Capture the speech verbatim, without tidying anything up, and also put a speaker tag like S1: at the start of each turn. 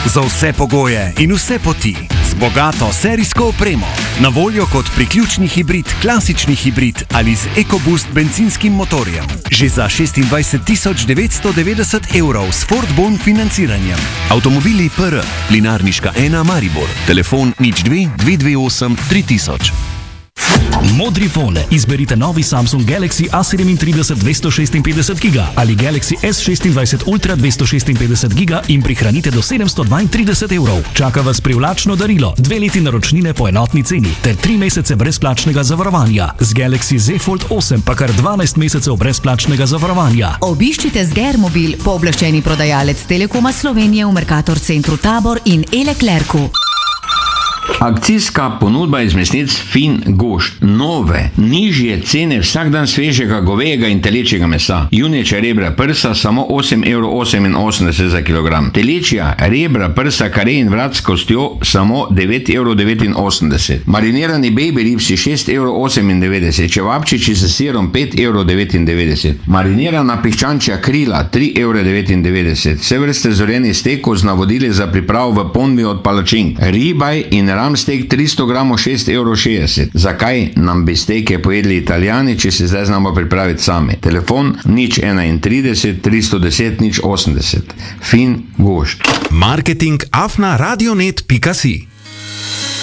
S1: Za vse pogoje in vse poti. Z bogato serijsko opremo. Na voljo kot priključni hibrid, klasični hibrid ali z EcoBoost bencinskim motorjem. Že za šestindvajset tisoč devetsto devetdeset evrov s Ford Bon financiranjem. Avtomobili P R, Linarniška ena Maribor. Telefon nič dve dve dve osem tri tisoč.
S2: Modrifone. Izberite novi Samsung Galaxy A sedemintrideset dvesto šestinpetdeset giga ali Galaxy S šestindvajset Ultra dvesto šestinpetdeset giga in prihranite do sedemsto dvaintrideset evrov. Čaka vas privlačno darilo, dve leti naročnine po enotni ceni ter tri mesece brezplačnega zavarovanja. Z Galaxy Z Fold osem pa kar dvanajst mesecev brezplačnega zavarovanja.
S3: Obiščite Zgermobil, pooblaščeni prodajalec Telekoma Slovenije v Mercator centru Tabor in Eleklerku.
S4: Akcijska ponudba iz mesnic Fin Gošt. Nove, nižje cene vsak dan svežega govejega in telečjega mesa. Junečja rebra prsa samo osem evrov oseminosemdeset za kilogram. Telečja rebra prsa kare in vrat s kostjo samo devet evrov devetinosemdeset. Marinirani baby ribsi šest evrov osemindevetdeset. Čevapčiči s sirom pet evrov devetindevetdeset. Marinirana piščančja krila tri evre devetindevetdeset. Vse vrste zorenih stekov z navodili za pripravo v ponvi od palačink. Ribaj in ram stek tristo gramov šest evrov šestdeset. Zakaj nam bi steke pojedli Italijani, če se zdaj znamo pripraviti sami? Telefon nič enaintrideset tristo deset nič osemdeset. Fin Gošt.
S5: Marketing afna radionet pika si